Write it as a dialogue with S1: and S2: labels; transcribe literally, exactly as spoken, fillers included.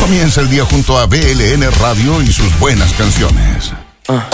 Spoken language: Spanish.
S1: Comienza el día junto a B L N Radio y sus buenas canciones.
S2: Ah.